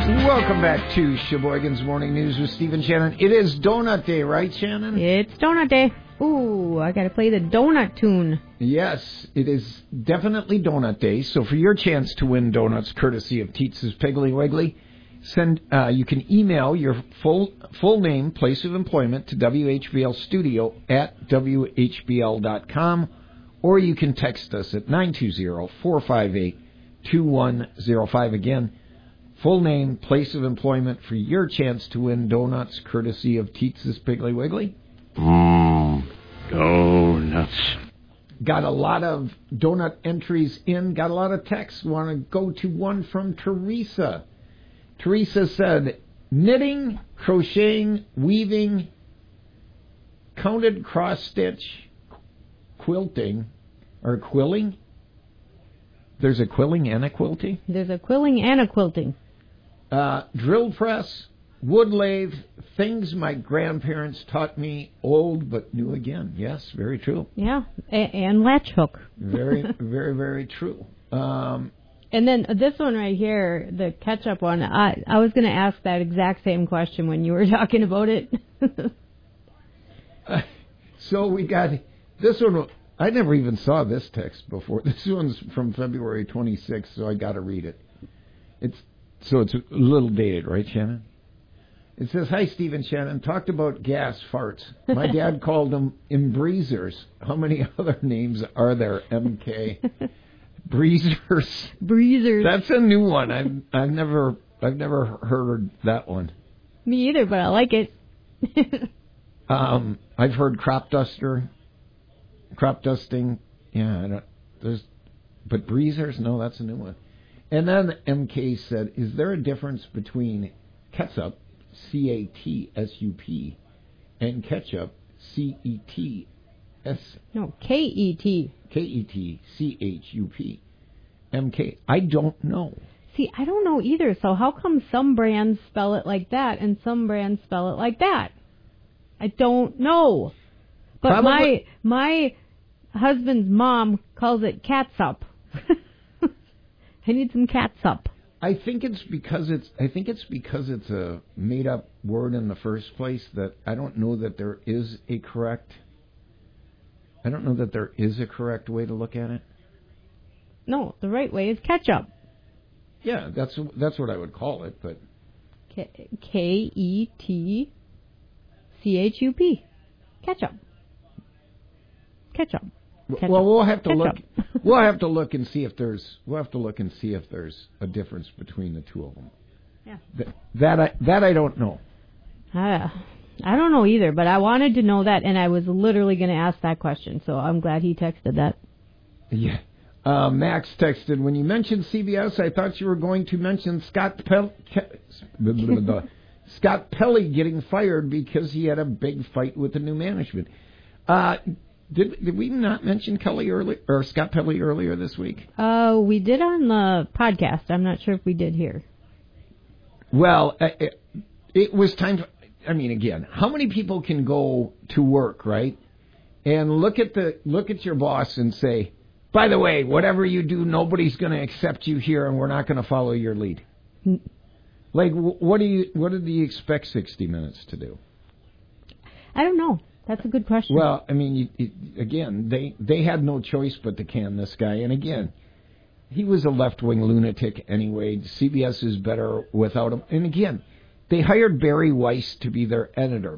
Welcome back to Sheboygan's Morning News with Steve and Shannon. It is Donut Day, right, Shannon? It's Donut Day. Ooh, I got to play the donut tune. Yes, it is definitely Donut Day. So for your chance to win donuts courtesy of Teets' Piggly Wiggly, you can email your full name, place of employment to WHBLstudio@WHBL.com, or you can text us at 920-458-2105. Again, full name, place of employment for your chance to win donuts courtesy of Teets' Piggly Wiggly. Donuts. Got a lot of donut entries in, got a lot of texts. Want to go to one from Teresa. Teresa said, knitting, crocheting, weaving, counted cross-stitch, quilting, or quilling. There's a quilling and a quilting? There's a quilling and a quilting. Drill press, wood lathe, things my grandparents taught me, old but new again. Yes, very true. Yeah, and latch hook. Very, very, very true. And then this one right here, the ketchup one, I was going to ask that exact same question when you were talking about it. So we got this one. I never even saw this text before. This one's from February 26th, so I got to read it. It's a little dated, right, Shannon? It says, "Hi, Steve and Shannon. Talked about gas farts. My dad called them imbreezers. How many other names are there? MK breezers. Breezers. That's a new one. I've never heard that one. Me either, but I like it. I've heard crop dusting. Yeah, but breezers. No, that's a new one. And then MK said, is there a difference between ketchup, CATSUP, and ketchup, CETS? No, KET. KETCHUP. MK. I don't know. See, I don't know either. So how come some brands spell it like that and some brands spell it like that? I don't know. But Probably. my husband's mom calls it catsup. I need some catsup. I think it's because it's a made up word in the first place that I don't know that there is a correct way to look at it. No, the right way is ketchup. Yeah, that's what I would call it, but KETCHUP. Ketchup. Ketchup. Well, we'll have to ketchup. look. We'll have to look and see if there's a difference between the two of them. Yeah. That I don't know. I don't know either, but I wanted to know that, and I was literally going to ask that question, so I'm glad he texted that. Yeah. Max texted, when you mentioned CBS, I thought you were going to mention Scott Pelley getting fired because he had a big fight with the new management. Did we not mention Scott Pelley earlier this week? We did on the podcast. I'm not sure if we did here. Well, it was time. Again, how many people can go to work, right, and look at your boss and say, by the way, whatever you do, nobody's going to accept you here, and we're not going to follow your lead. Like, what did you expect 60 Minutes to do? I don't know. That's a good question. Well, again, they had no choice but to can this guy. And again, he was a left-wing lunatic anyway. CBS is better without him. And again, they hired Barry Weiss to be their editor.